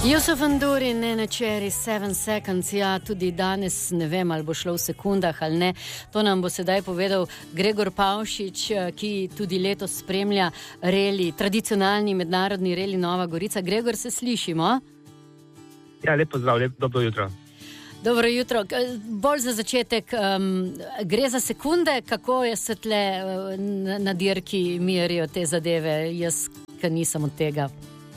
Jusuf Enduri, Nene Cherry, 7 Seconds, ja, tudi danes ne vem, ali bo šlo v sekundah ali ne. To nam bo sedaj povedal Gregor Pavšič, ki tudi letos spremlja reli, tradicionalni mednarodni reli Nova Gorica. Gregor, se slišimo? Ja, lep pozdrav, dobro jutro. Dobro jutro. Bolj za začetek, gre za sekunde, kako je se tle na dirki merijo te zadeve? Jaz, ker nisem od tega.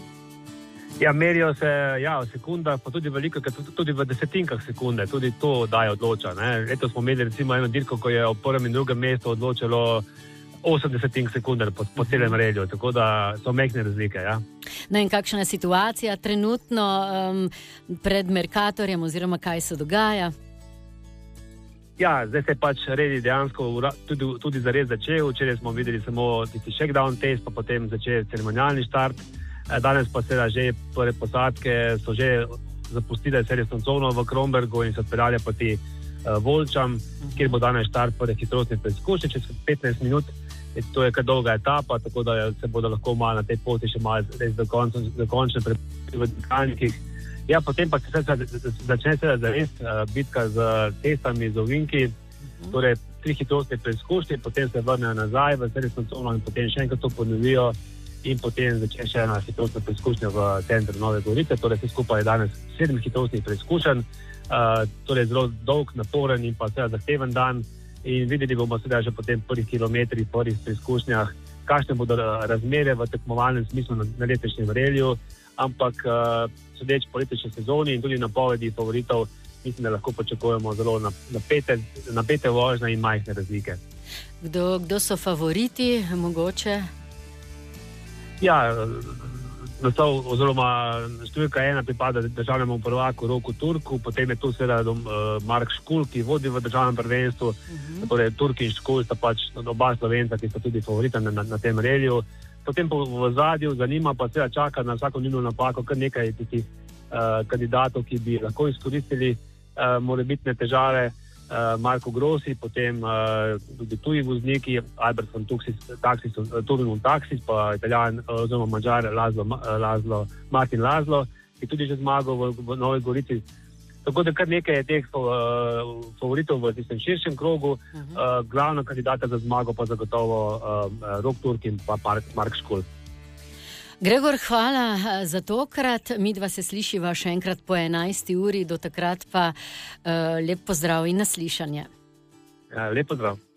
Ja, merijo se v sekundah, pa tudi veliko, tudi v desetinkah sekunde, tudi to daje odloča. Letos smo imeli recimo eno dirko, ko je v prvem in drugem mestu odločilo 80 sekunde po celem relju, tako da so majhne razlike. Ja. No in kakšna je situacija trenutno pred Mercatorjem oziroma kaj se dogaja? Ja, zdaj se je pač redi dejansko tudi zares začel. Včeraj smo videli samo tisti shakedown test, pa potem začel ceremonialni štart. Danes pa seveda že prve posadke so že zapustile servisno cono v Krombergu in se odpeljali proti Volčam, kjer bo danes štart prve hitrostne preizkušnje čez 15 minut. To je kar dolga etapa, tako da se bodo lahko malo na tej poti še malo res dokončne v dirkalnikih. Ja, potem pa se začne seveda zares bitka z testami, z ovinki, torej 3 hitrostne preizkušnje, potem se vrnejo nazaj v servisno cono in potem še enkrat to ponovijo. In potem začne še ena hitrostna preizkušnja v centru Nove Gorice. Torej, vse skupaj je danes 7 hitrostnih preizkušenj, torej zelo dolg, naporen in pa seveda zahteven dan. In videli bomo seveda že potem prvih kilometrih, prvih preizkušnjah, kakšne bodo razmere v tekmovalnem smislu na letošnjem reliju, ampak sodeč po letošnji sezoni in tudi napovedi favoritov, mislim, da lahko pričakujemo zelo napete vožnje in majhne razlike. Kdo so favoriti, mogoče? Ja, naslov oziroma številka 1 pripada državnemu prvaku Roku Turku, potem je tu seveda Mark Škulj, ki vodi v državnem prvenstvu. Torej Turk in Škulj sta pač oba Slovenca, ki sta tudi favorita na tem reliju. Potem v zadju zanima pa seveda čaka na vsako njeno napako kar nekaj tih kandidatov, ki bi lahko izkoristili morebitne težave. Marko Grossi, potem tudi tuji vozniki, Albertson Turin Taxis, pa Italijan oziroma Mađar Martin Laszlo, ki tudi že zmagal v Novi Gorici. Tako da kar nekaj je teh favoritov v tistem širšem krogu. Glavna kandidata za zmago pa zagotovo Rok Turk in pa Mark Škulj. Gregor, hvala za tokrat. Midva se slišiva še enkrat po 11. uri, do takrat pa lep pozdrav in naslišanje. Ja, lep pozdrav.